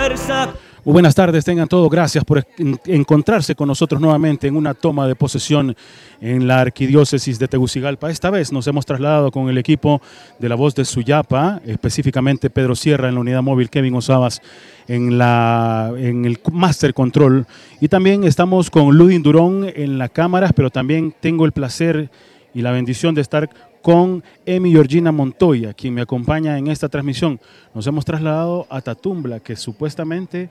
fuerza. Muy buenas tardes, tengan todos. Gracias por encontrarse con nosotros nuevamente en una toma de posesión en la Arquidiócesis de Tegucigalpa. Esta vez nos hemos trasladado con el equipo de La Voz de Suyapa, específicamente Pedro Sierra en la unidad móvil, Kevin Osabas en el Master Control. Y también estamos con Ludin Durón en las cámaras, pero también tengo el placer y la bendición de estar con Emi Georgina Montoya, quien me acompaña en esta transmisión. Nos hemos trasladado a Tatumbla, que supuestamente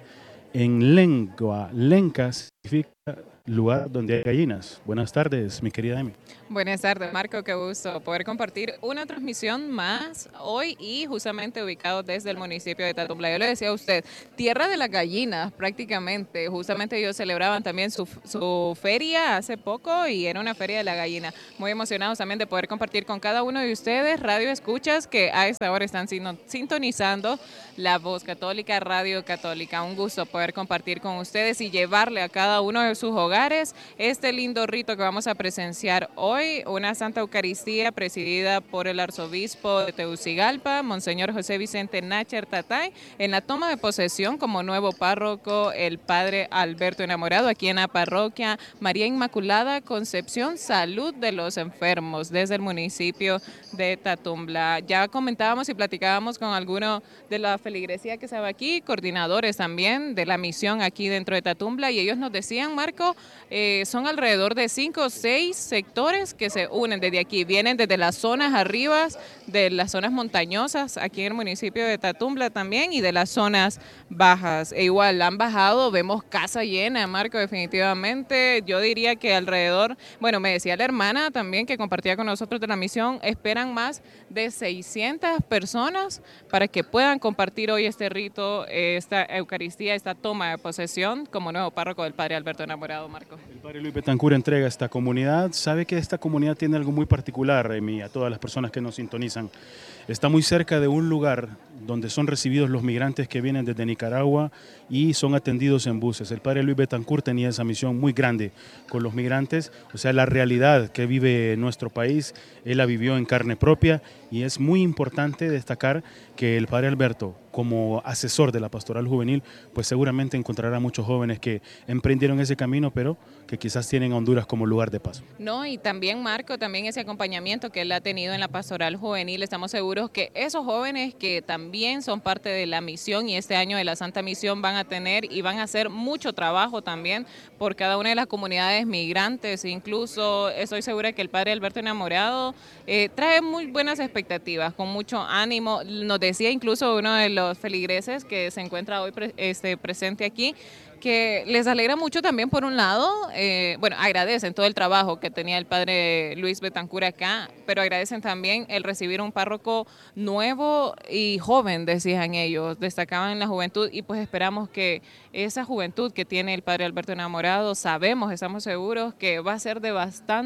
en lengua lenca significa lugar donde hay gallinas. Buenas tardes, mi querida Emi. Buenas tardes, Marco, qué gusto poder compartir una transmisión más hoy y justamente ubicado desde el municipio de Tatumbla. Yo le decía a usted, tierra de las gallinas prácticamente. Justamente ellos celebraban también su feria hace poco y era una feria de la gallina. Muy emocionados también de poder compartir con cada uno de ustedes, radio escuchas que a esta hora están sintonizando La Voz Católica, Radio Católica. Un gusto poder compartir con ustedes y llevarle a cada uno de sus hogares este lindo rito que vamos a presenciar hoy, una Santa Eucaristía presidida por el arzobispo de Tegucigalpa, Monseñor José Vicente Nácher Tatay, en la toma de posesión como nuevo párroco, el padre Alberto Enamorado, aquí en la parroquia María Inmaculada Concepción Salud de los Enfermos, desde el municipio de Tatumbla. Ya comentábamos y platicábamos con alguno de la feligresía que estaba aquí, coordinadores también de la misión aquí dentro de Tatumbla, y ellos nos decían, Marco, son alrededor de 5 o 6 sectores que se unen desde aquí, vienen desde las zonas arriba, de las zonas montañosas, aquí en el municipio de Tatumbla también, y de las zonas bajas. E igual han bajado, vemos casa llena, Marco, definitivamente. Yo diría que alrededor, bueno, me decía la hermana también que compartía con nosotros de la misión, esperan más de 600 personas para que puedan compartir hoy este rito, esta Eucaristía, esta toma de posesión como nuevo párroco del padre Alberto Enamorado, Marco. El padre Luis Betancur entrega a esta comunidad. Sabe que esta comunidad tiene algo muy particular, Emi, a todas las personas que nos sintonizan. Está muy cerca de un lugar donde son recibidos los migrantes que vienen desde Nicaragua y son atendidos en buses. El padre Luis Betancur tenía esa misión muy grande con los migrantes, o sea, la realidad que vive nuestro país, él la vivió en carne propia, y es muy importante destacar que el padre Alberto, como asesor de la pastoral juvenil, pues seguramente encontrará muchos jóvenes que emprendieron ese camino, pero que quizás tienen a Honduras como lugar de paso. No, y también Marco, también ese acompañamiento que él ha tenido en la pastoral juvenil, estamos seguros que esos jóvenes que también son parte de la misión y este año de la Santa Misión van a tener y van a hacer mucho trabajo también por cada una de las comunidades migrantes. Incluso estoy segura que el padre Alberto Enamorado trae muy buenas expectativas, con mucho ánimo. Nos decía incluso uno de los feligreses que se encuentra hoy presente aquí, que les alegra mucho también por un lado, bueno, agradecen todo el trabajo que tenía el padre Luis Betancur acá, pero agradecen también el recibir un párroco nuevo y joven, decían ellos, destacaban en la juventud, y pues esperamos que esa juventud que tiene el padre Alberto Enamorado, estamos seguros que va a ser de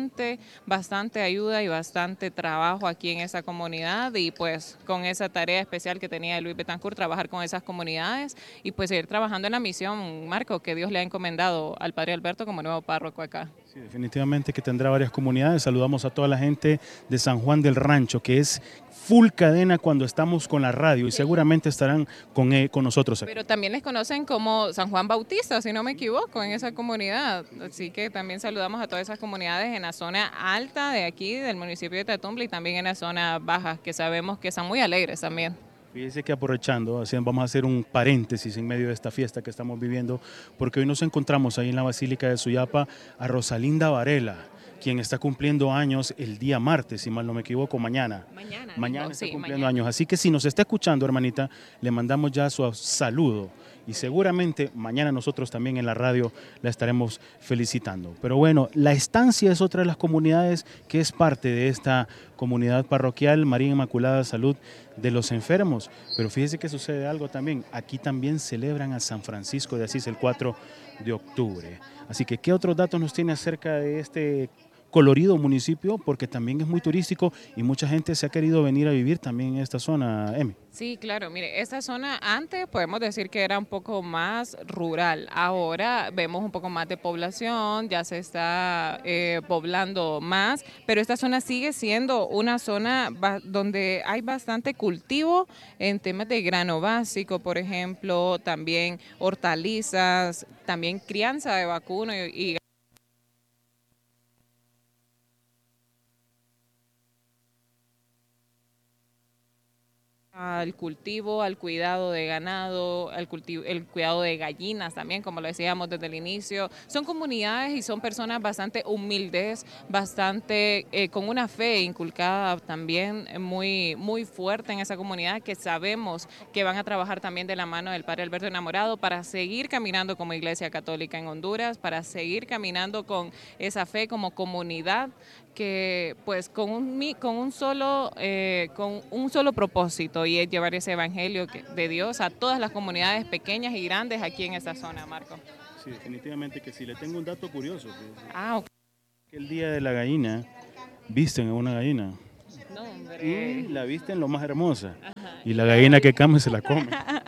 bastante ayuda y bastante trabajo aquí en esa comunidad, y pues con esa tarea especial que tenía Luis Betancur, trabajar con esas comunidades y pues seguir trabajando en la misión, Marco, que Dios le ha encomendado al padre Alberto como nuevo párroco acá. Sí, definitivamente que tendrá varias comunidades. Saludamos a toda la gente de San Juan del Rancho, que es full cadena cuando estamos con la radio, y seguramente estarán con nosotros aquí. Pero también les conocen como San Juan Bautista, si no me equivoco, en esa comunidad. Así que también saludamos a todas esas comunidades en la zona alta de aquí, del municipio de Tatumbla, y también en la zona baja, que sabemos que están muy alegres también. Fíjese que aprovechando, vamos a hacer un paréntesis en medio de esta fiesta que estamos viviendo, porque hoy nos encontramos ahí en la Basílica de Suyapa a Rosalinda Varela, quien está cumpliendo años el día martes, si mal no me equivoco, mañana. Mañana está cumpliendo años. Así que si nos está escuchando, hermanita, le mandamos ya su saludo. Y seguramente mañana nosotros también en la radio la estaremos felicitando. Pero bueno, La Estancia es otra de las comunidades que es parte de esta comunidad parroquial María Inmaculada Salud de los Enfermos. Pero fíjese que sucede algo también. Aquí también celebran a San Francisco de Asís el 4 de octubre. Así que, ¿qué otros datos nos tiene acerca de este colorido municipio porque también es muy turístico y mucha gente se ha querido venir a vivir también en esta zona, Emi. Sí, claro, mire, esta zona antes podemos decir que era un poco más rural, ahora vemos un poco más de población, ya se está poblando más, pero esta zona sigue siendo una zona donde hay bastante cultivo en temas de grano básico, por ejemplo, también hortalizas, también crianza de vacuno y al cultivo, al cuidado de ganado, el cuidado de gallinas también, como lo decíamos desde el inicio. Son comunidades y son personas bastante humildes, bastante con una fe inculcada también muy fuerte en esa comunidad, que sabemos que van a trabajar también de la mano del Padre Alberto Enamorado para seguir caminando como Iglesia Católica en Honduras, para seguir caminando con esa fe como comunidad, que pues con un solo propósito, y es llevar ese evangelio de Dios a todas las comunidades pequeñas y grandes aquí en esta zona, Marco. Sí, definitivamente que sí. Le tengo un dato curioso. Ah, ok. Que el día de la gallina, visten a una gallina No, y hombre. la visten lo más hermosa. Y la gallina que come se la come.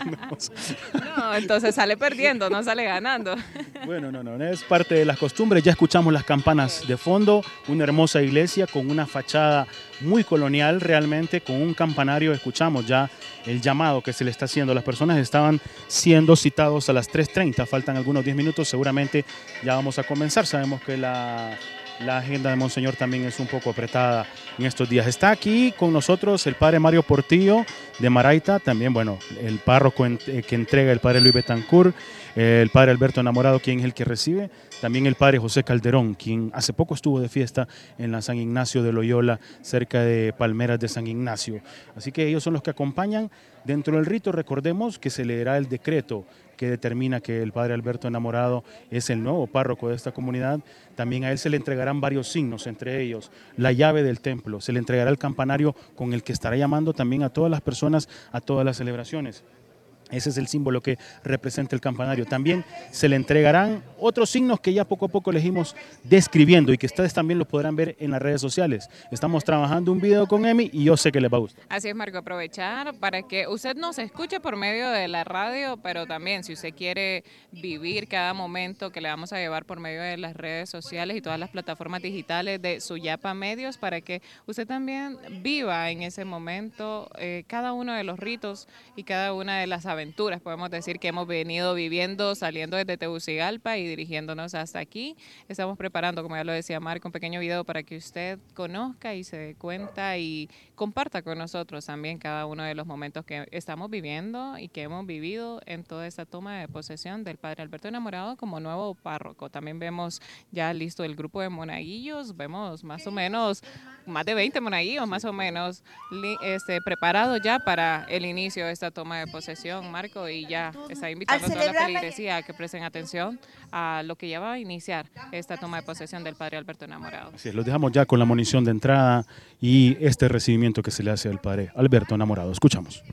No, entonces sale perdiendo, no sale ganando. Bueno, no, es parte de las costumbres. Ya escuchamos las campanas de fondo, una hermosa iglesia con una fachada muy colonial realmente, con un campanario. Escuchamos ya el llamado que se le está haciendo. Las personas estaban siendo citados a las 3:30, faltan algunos 10 minutos, seguramente ya vamos a comenzar. Sabemos que la agenda de Monseñor también es un poco apretada en estos días. Está aquí con nosotros el padre Mario Portillo de Maraita, también, bueno, el párroco que entrega el padre Luis Betancourt, el padre Alberto Enamorado, quien es el que recibe, también el padre José Calderón, quien hace poco estuvo de fiesta en la San Ignacio de Loyola, cerca de Palmeras de San Ignacio. Así que ellos son los que acompañan. Dentro del rito, recordemos que se leerá el decreto que determina que el padre Alberto Enamorado es el nuevo párroco de esta comunidad. También a él se le entregarán varios signos, entre ellos la llave del templo, se le entregará el campanario con el que estará llamando también a todas las personas a todas las celebraciones. Ese es el símbolo que representa el campanario. También se le entregarán otros signos que ya poco a poco les iremos describiendo y que ustedes también lo podrán ver en las redes sociales. Estamos trabajando un video con Emi y yo sé que les va a gustar. Así es, Marco, aprovechar para que usted nos escuche por medio de la radio, pero también si usted quiere vivir cada momento que le vamos a llevar por medio de las redes sociales y todas las plataformas digitales de Suyapa Medios, para que usted también viva en ese momento cada uno de los ritos y cada una de las aventuras, podemos decir, que hemos venido viviendo saliendo desde Tegucigalpa y dirigiéndonos hasta aquí. Estamos preparando, como ya lo decía Marco, un pequeño video para que usted conozca y se dé cuenta y comparta con nosotros también cada uno de los momentos que estamos viviendo y que hemos vivido en toda esta toma de posesión del Padre Alberto Enamorado como nuevo párroco. También vemos ya listo el grupo de monaguillos, vemos más o menos más de 20 monaguillos más o menos preparados ya para el inicio de esta toma de posesión, Marco, y ya está invitando a toda la feligresía a que presten atención a lo que ya va a iniciar esta toma de posesión del Padre Alberto Enamorado. Así es, los dejamos ya con la munición de entrada y este recibimiento que se le hace al Padre Alberto Enamorado. Escuchamos.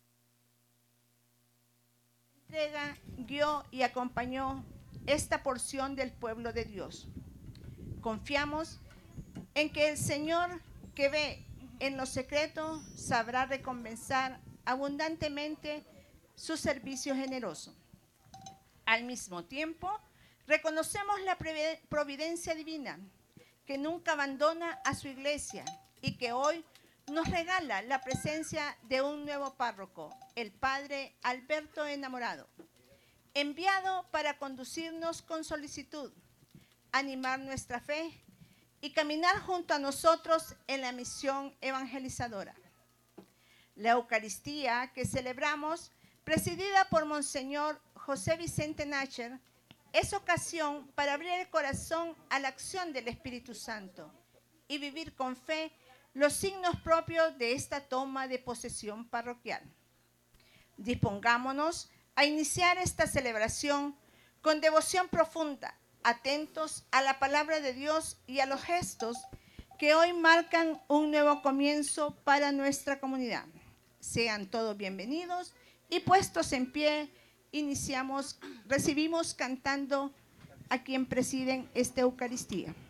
Entrega, guió y acompañó esta porción del pueblo de Dios. Confiamos en que el Señor, que ve en lo secreto, sabrá recompensar abundantemente su servicio generoso. Al mismo tiempo, reconocemos la providencia divina, que nunca abandona a su iglesia y que hoy nos regala la presencia de un nuevo párroco, el Padre Alberto Enamorado, enviado para conducirnos con solicitud, animar nuestra fe y caminar junto a nosotros en la misión evangelizadora. La Eucaristía que celebramos, presidida por Monseñor José Vicente Nacher, es ocasión para abrir el corazón a la acción del Espíritu Santo y vivir con fe los signos propios de esta toma de posesión parroquial. Dispongámonos a iniciar esta celebración con devoción profunda, atentos a la palabra de Dios y a los gestos que hoy marcan un nuevo comienzo para nuestra comunidad. Sean todos bienvenidos y puestos en pie, recibimos cantando a quien presiden esta Eucaristía.